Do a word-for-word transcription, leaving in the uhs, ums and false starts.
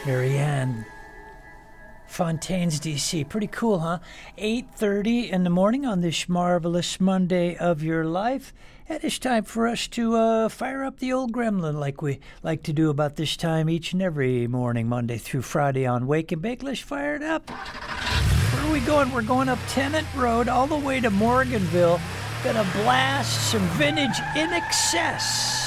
Marianne Fontaine's D C. Pretty cool, huh? eight thirty in the morning on this marvelous Monday of your life. And it's time for us to uh, fire up the old gremlin like we like to do about this time each and every morning, Monday through Friday on Wake and Bake. Let's fire it up. Where are we going? We're going up Tennant Road all the way to Morganville. Gonna blast some vintage In Excess.